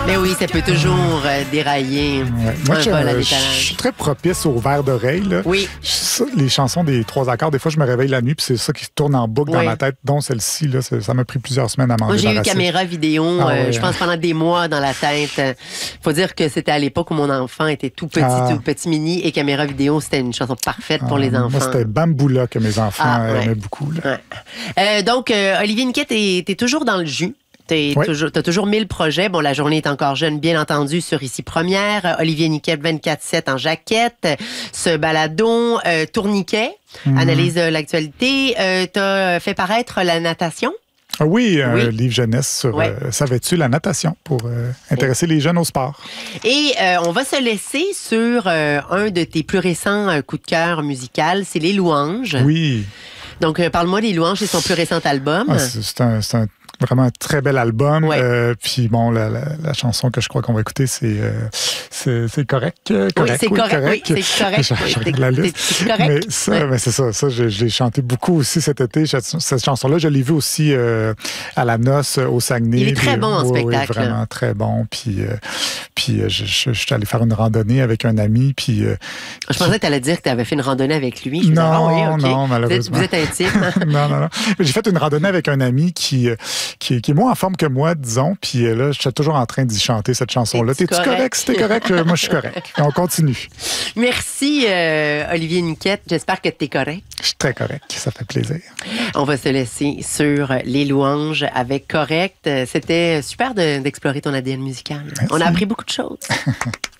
Mais oui, ça peut toujours dérailler. Ouais. Moi, je suis très propice aux vers d'oreille. Là. Oui. Les chansons des 3 accords, des fois, je me réveille la nuit, puis c'est ça qui tourne en boucle dans ma tête, dont celle-ci. Là, ça m'a pris plusieurs semaines à m'en débarrasser. Moi, j'ai eu caméra vidéo, je pense, pendant des mois dans la tête. Faut dire que c'était à l'époque où mon enfant était tout petit mini, et caméra vidéo, c'était une chanson parfaite pour les enfants. Moi, c'était Bamboula que mes enfants aimaient beaucoup. Là. Donc, Olivier Niquet, t'es toujours dans le jus. T'as toujours 1000 projets. Bon, la journée est encore jeune, bien entendu, sur Ici Première. Olivier Niquet, 24/7 en jaquette. Ce baladon, Tourniquet, analyse de l'actualité. T'as fait paraître la natation. Ah oui, un livre jeunesse sur savais-tu la natation pour intéresser les jeunes au sport. Et on va se laisser sur un de tes plus récents coups de cœur musical, c'est Les Louanges. Oui. Donc, parle-moi des Louanges, c'est son plus récent album. C'est un vraiment un très bel album. Ouais. Puis bon, la chanson que je crois qu'on va écouter, c'est correct. Oui, c'est correct. Je regarde la liste. C'est correct. Mais c'est ça. Je l'ai chanté beaucoup aussi cet été. Cette chanson-là, je l'ai vue aussi à la noce au Saguenay. Il est très bon en spectacle. Oui, vraiment très bon. Puis je suis allé faire une randonnée avec un ami. Puis je pensais que tu allais dire que tu avais fait une randonnée avec lui. Non, malheureusement. Vous êtes intime. Non. J'ai fait une randonnée avec un ami qui est moins en forme que moi, disons. Puis là, je suis toujours en train d'y chanter cette chanson-là. T'es-tu correct? Si t'es correct, moi, je suis correct. Et on continue. Merci, Olivier Niquet. J'espère que t'es correct. Je suis très correct. Ça fait plaisir. On va se laisser sur Les Louanges avec Correct. C'était super d'explorer ton ADN musical. Merci. On a appris beaucoup de choses.